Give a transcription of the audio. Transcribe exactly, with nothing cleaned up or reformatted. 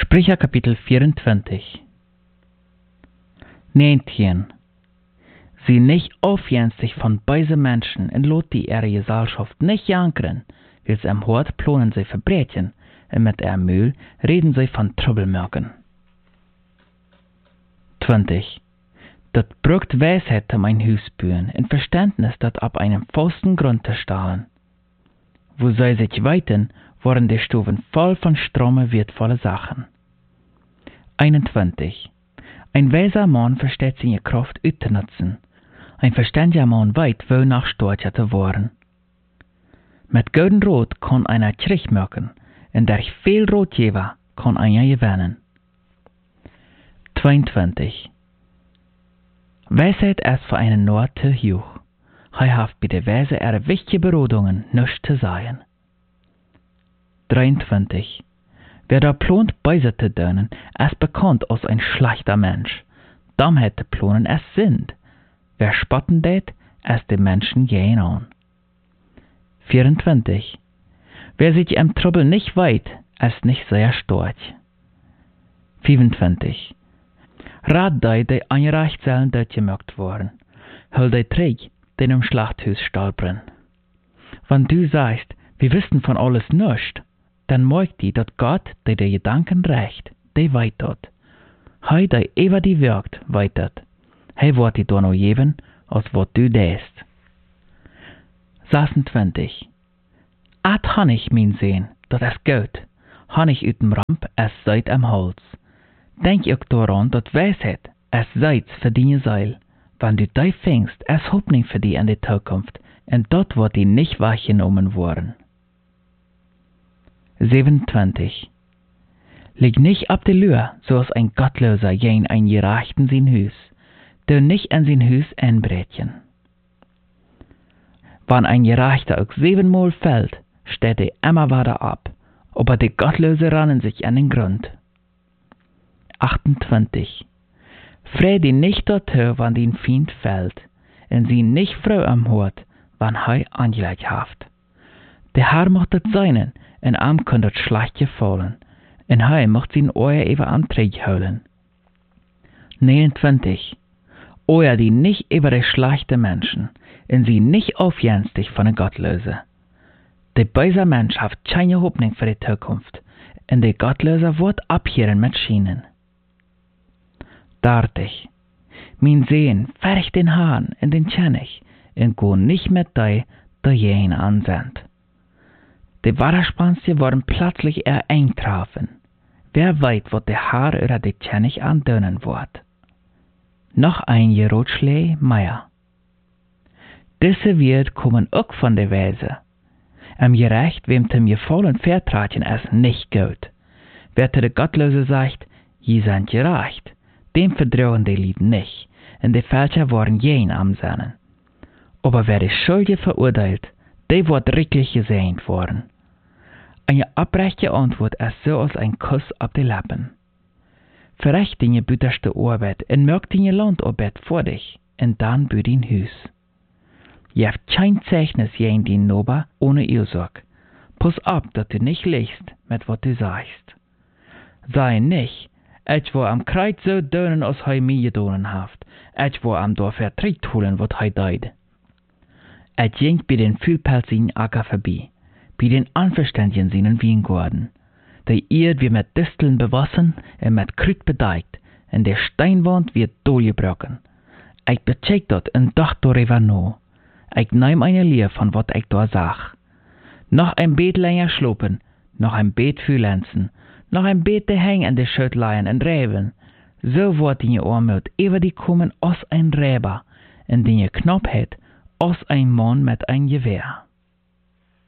Sprecher Kapitel vierundzwanzig. neunzehn. Sie nicht aufjenstig von böse Menschen und lot die ihre Gesellschaft nicht jankern, weil sie am Hort planen sie Verbrechen, und mit ihr Mühl reden sie von Troublemaken. zwanzig. Dat brucht Weisheit um ein Haus bühen, und Verständnis dat ab einem festen Grund zu stahlen. Wo sie sich weiten, waren die Stufen voll von Strome wertvolle Sachen. einundzwanzig. Ein weiser Mann versteht seine Kraft auszunutzen. Ein verständiger Mann weit, wonach storcher zu worden. Mit golden Rot kann einer Krieg machen, und durch viel Rotgeber kann einer gewinnen. zweiundzwanzig. Weisheit ist für einen nur zu hoch. Er hat bei der Weise ihre wichtige Berodungen nichts zu sagen. dreiundzwanzig. Wer da plant, böse zu tun, ist bekannt als ein schlechter Mensch. Darum hat der Planen es sind. Wer spotten tät, ist den Menschen gehen an. vierundzwanzig. Wer sich im Trouble nicht weit, ist nicht sehr storch. fünfundzwanzig. Rat die, die angereicht sollen, dort gemögt worden. Hol die Träg, den im Schlachthus stolpern. Wenn du sagst, wir wissen von alles nichts, dann mögt die, dass Gott, der die Gedanken recht, die weitet. Hei, der ewer die wirkt, weitet. Hei wird die doch noch geben, als wat du deest. sechsundzwanzig. At han ich mein sehen, dat es gut. Han ich ut dem Ramp, es seid am Holz. Denk ich daran, dat Weisheit, es seid für deine Seil. Wenn du die fängst, es Hoffnung für die in der Zukunft, und dort wird die nicht wahrgenommen worden. siebenundzwanzig. Leg nicht ab der Lür, so als ein Gottloser jen ein Gerechten sein Hus, der nicht an sein Hus einbrechen. Wenn ein Gerechter auch siebenmal fällt, steht er immer weiter ab, aber die Gottlose rannen sich an den Grund. achtundzwanzig. Freu die nicht dorthin, wann dein Feind fällt, und sie nicht froh am Hort, wann hei angelegt haft. Der Herr macht das Seinen, und am kann das schlecht gefallen, und hei macht sein Euer über Anträge holen. neunundzwanzig. Euer die nicht über die schlechte Menschen, und sie nicht aufjenstig von den Gottlose. Der böse Mensch hat keine Hoffnung für die Zukunft, und der Gottlose wird abhören mit Schienen. dreißig. Mein Sehen, ferch den Hahn in den Tschennig, und go nicht mit dei, der jen ansendt. Die Wasserspanste worden plötzlich eher eng trafen. Wer weiß, was der Haar oder die Tschennig andönen wird. Noch ein Gerotschlee Meier. Diese wird kommen auch von der Weise. Am Gerecht, wem dem gefallen Vertraten es nicht gut. Wer zu der Gottlose sagt, je seid gerecht, dem verdrücken die Lied nicht, und die Fälscher worden jen am Sennen. Aber wer die Schuldige verurteilt, der wird richtig gesehnt worden. Eine abrechte Antwort ist so als ein Kuss auf die Lippen. Verrecht deine bütterste Arbeit und merk deine Landarbeit vor dich, und dann bü dein Hus. Je habt kein Zeichnis jen dein Nober ohne Ursache. Pass ab, dass du nicht liegst mit was du sagst. Sei nicht, ich war am Kreuz so dönen, als hei mir gedonen haft. Ich war am Dorf vertritt holen, wat hei deid. Ich ging bei den vielpelzigen Acker vorbei, bei den Anverständigen seinen Wiengorden. Der Erd wird mit Disteln bewassen und mit Krüt bedeckt, und der Steinwand wird durchgebrochen. Ich becheck dort und dacht darüber nach. Ich nehm eine Lehre von wat ich da sag. Noch ein Beet länger schlopen, noch ein Beet fühlenzen, noch ein Beet de hängen an de Schötleien und Reben. So wird die Armut über die kommen aus ein Räber, und die Knappheit aus ein Mann mit ein Gewehr.